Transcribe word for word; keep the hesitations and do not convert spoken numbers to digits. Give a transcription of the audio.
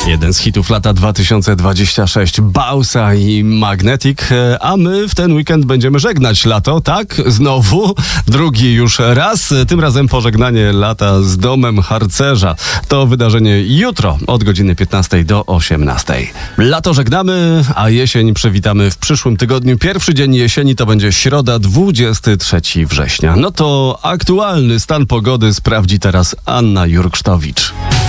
Jeden z hitów lata dwa tysiące dwudziestego szóstego, Bausa i Magnetic, a my w ten weekend będziemy żegnać lato, tak? Znowu, drugi już raz, tym razem pożegnanie lata z domem harcerza. To wydarzenie jutro od godziny piętnastej do osiemnastej. Lato żegnamy, a jesień przywitamy w przyszłym tygodniu. Pierwszy dzień jesieni to będzie środa, dwudziestego trzeciego września. No to aktualny stan pogody sprawdzi teraz Anna Jurksztowicz.